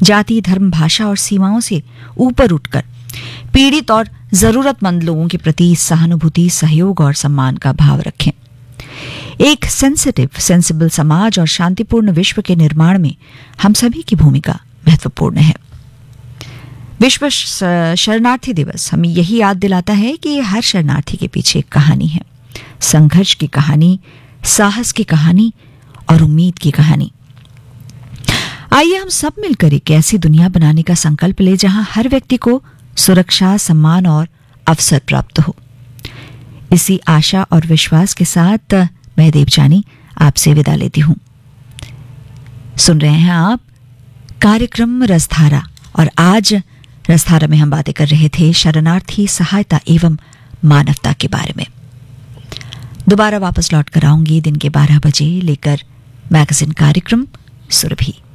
जाति, धर्म, भाषा और सीमाओं से ऊपर उठकर पीड़ित और जरूरतमंद लोगों के प्रति सहानुभूति, सहयोग और सम्मान का भाव रखें। एक सेंसिबल समाज और शांतिपूर्ण विश्व के निर्माण में हम सभी की भूमिका महत्वपूर्ण है। विश्व शरणार्थी दिवस हमें यही याद दिलाता है कि हर शरणार्थी के पीछे एक कहानी है, संघर्ष की कहानी, साहस की कहानी और उम्मीद की कहानी। आइए हम सब मिलकर एक ऐसी दुनिया बनाने का संकल्प ले जहां हर व्यक्ति को सुरक्षा, सम्मान और अवसर प्राप्त हो। इसी आशा और विश्वास के साथ मैं देवजानी आपसे विदा लेती हूं। सुन रहे हैं आप कार्यक्रम रसधारा, और आज रसधारा में हम बातें कर रहे थे शरणार्थी सहायता एवं मानवता के बारे में। दोबारा वापस लौट कर आऊंगी दिन के 12 बजे लेकर मैगजीन कार्यक्रम सुरभि।